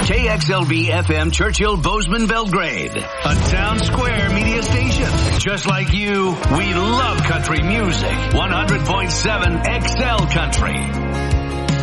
KXLB FM Churchill Bozeman Belgrade, a town square media station. Just like you, we love country music. 100.7 XL Country.